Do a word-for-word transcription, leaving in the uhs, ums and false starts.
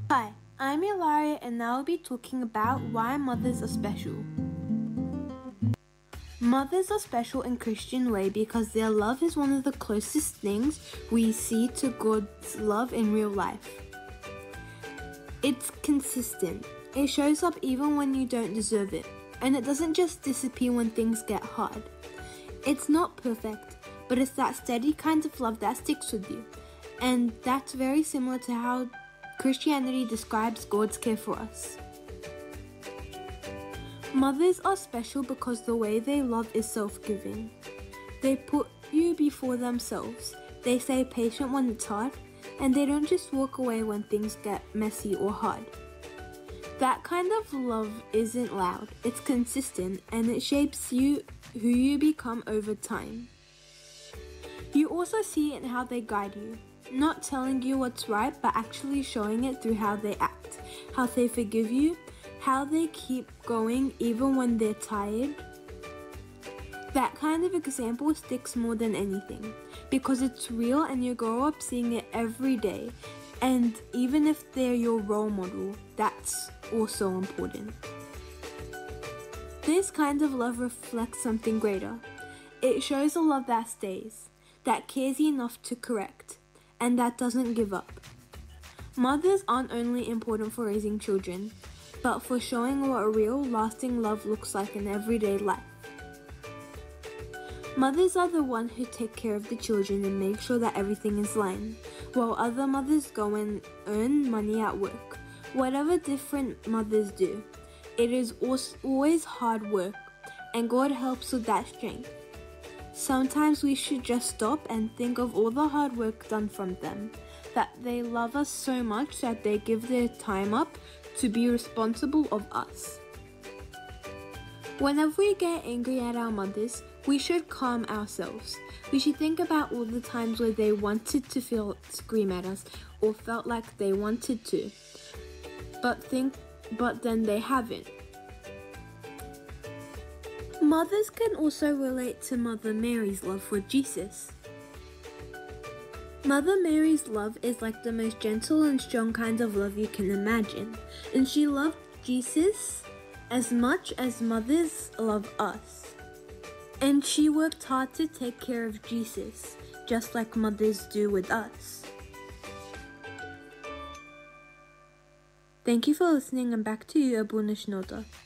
Hi, I'm Ilaria and now I'll be talking about why mothers are special. Mothers are special in Christian way because their love is one of the closest things we see to God's love in real life. It's consistent. It shows up even when you don't deserve it, and it doesn't just disappear when things get hard. It's not perfect, but it's that steady kind of love that sticks with you, and that's very similar to how Christianity describes God's care for us. Mothers are special because the way they love is self-giving. They put you before themselves. They stay patient when it's hard, and they don't just walk away when things get messy or hard. That kind of love isn't loud, it's consistent, and it shapes you who you become over time. You also see it in how they guide you. Not telling you what's right, but actually showing it through how they act, how they forgive you, how they keep going even when they're tired. That kind of example sticks more than anything, because it's real and you grow up seeing it every day, and even if they're your role model, that's also important. This kind of love reflects something greater. It shows a love that stays, that cares enough to correct, and that doesn't give up. Mothers aren't only important for raising children, but for showing what a real, lasting love looks like in everyday life. Mothers are the ones who take care of the children and make sure that everything is lined, while other mothers go and earn money at work. Whatever different mothers do, it is always hard work, and God helps with that strength. Sometimes we should just stop and think of all the hard work done from them, that they love us so much that they give their time up to be responsible of us. Whenever we get angry at our mothers, we should calm ourselves. We should think about all the times where they wanted to feel scream at us or felt like they wanted to, but think, but then they haven't. Mothers can also relate to Mother Mary's love for Jesus. Mother Mary's love is like the most gentle and strong kind of love you can imagine, and she loved Jesus as much as mothers love us. And she worked hard to take care of Jesus, just like mothers do with us. Thank you for listening, and back to you, Abuna Shnoda.